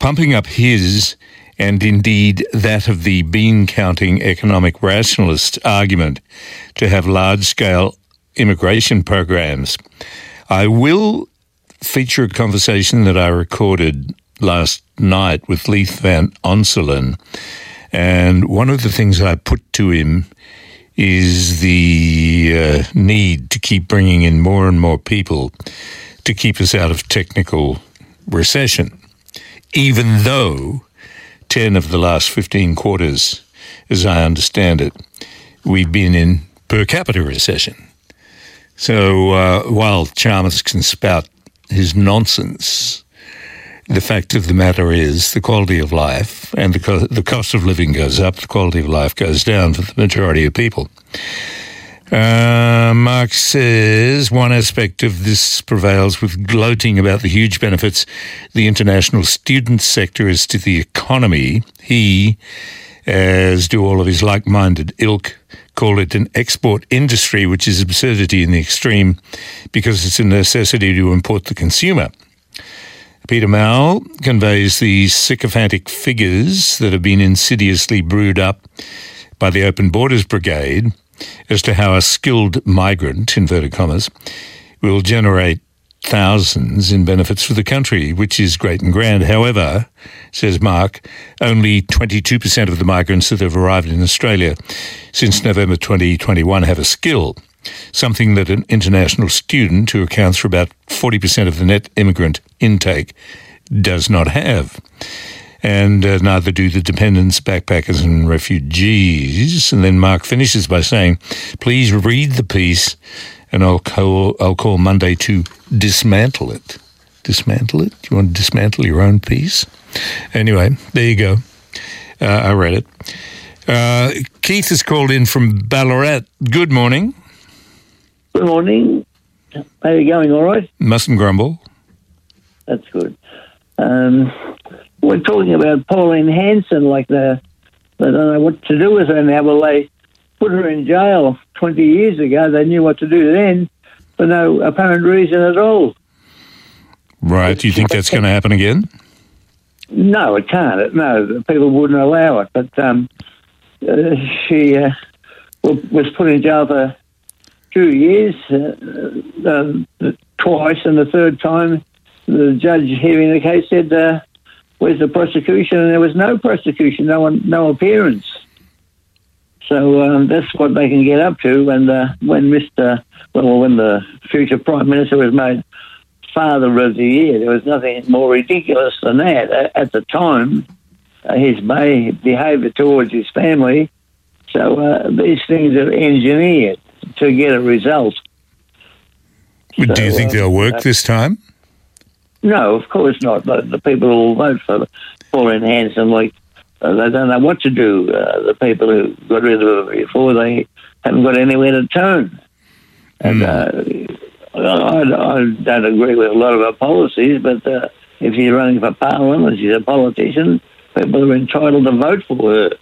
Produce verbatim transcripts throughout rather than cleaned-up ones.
pumping up his and indeed that of the bean-counting economic rationalist argument to have large-scale immigration programs. I will feature a conversation that I recorded last night with Leith Van Onselen, and one of the things I put to him is the uh, need to keep bringing in more and more people to keep us out of technical recession, even though ten of the last fifteen quarters, as I understand it, we've been in per capita recession. So uh, while Chalmers can spout his nonsense, the fact of the matter is the quality of life and the, co- the cost of living goes up, the quality of life goes down for the majority of people. Uh, Mark says one aspect of this prevails with gloating about the huge benefits the international student sector is to the economy. He, as do all of his like-minded ilk, call it an export industry, which is absurdity in the extreme because it's a necessity to import the consumer. Peter Mowell conveys the sycophantic figures that have been insidiously brewed up by the Open Borders Brigade as to how a skilled migrant, inverted commas, will generate thousands in benefits for the country, which is great and grand. However, says Mark, only twenty-two percent of the migrants that have arrived in Australia since November twenty twenty-one have a skill, something that an international student who accounts for about forty percent of the net immigrant intake does not have. And uh, neither do the dependents, backpackers and refugees. And then Mark finishes by saying, please read the piece and I'll call, I'll call Monday to dismantle it. Dismantle it? Do you want to dismantle your own piece? Anyway, there you go. Uh, I read it. Uh, Keith has called in from Ballarat. Good morning. Good morning. How are you going, all right? Mustn't grumble. That's good. Um, we're talking about Pauline Hanson, like the, they don't know what to do with her now. Well, they put her in jail twenty years ago. They knew what to do then for no apparent reason at all. Right. Do you think that's going to happen again? No, it can't. No, people wouldn't allow it. But um, uh, she uh, was put in jail for two years, uh, uh, twice, and the third time the judge hearing the case said, uh, where's the prosecution? And there was no prosecution, no one, no appearance. So um, that's what they can get up to. And uh, when Mister well, when the future Prime Minister was made Father of the Year, there was nothing more ridiculous than that. At the time, uh, his behaviour towards his family. So uh, these things are engineered to get a result. Do so, you think uh, they'll work uh, this time? No, of course not. But the people who will vote for Pauline Hanson, like, uh, they don't know what to do. Uh, the people who got rid of her before, they haven't got anywhere to turn. And mm. uh, I, I don't agree with a lot of her policies, but uh, if she's running for Parliament and she's a politician, people are entitled to vote for her.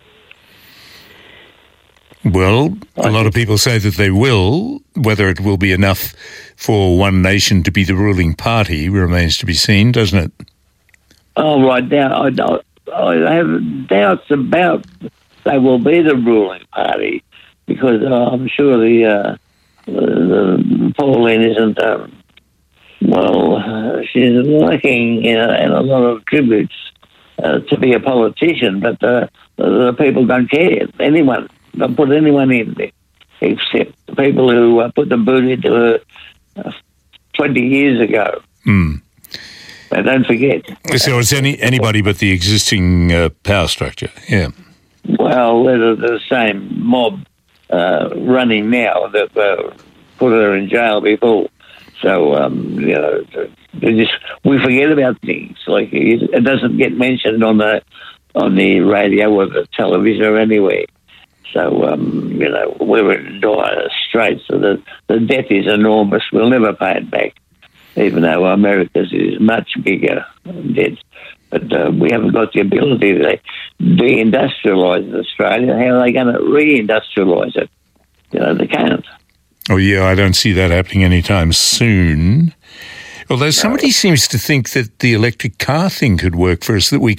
Well, a lot of people say that they will. Whether it will be enough for one nation to be the ruling party remains to be seen, doesn't it? Oh, right now, I, I have doubts about they will be the ruling party because uh, I'm sure the, uh, the, the Pauline isn't, um, well, uh, she's lacking in a, in a lot of tributes uh, to be a politician, but uh, the people don't care. Anyone. Don't put anyone in there except the people who uh, put the boot into her uh, twenty years ago. Mm. But don't forget. So it's any anybody but the existing uh, power structure, yeah. Well, they're the same mob uh, running now that uh, put her in jail before. So, um, you know, they just, we forget about things. Like, it doesn't get mentioned on the, on the radio or the television or anywhere. So, um, you know, we're in dire straits. So the, the debt is enormous. We'll never pay it back, even though America's is much bigger debt. But uh, we haven't got the ability to de-industrialise Australia. How are they going to re-industrialise it? You know, they can't. Oh, yeah, I don't see that happening anytime soon. Although somebody seems to think that the electric car thing could work for us, that we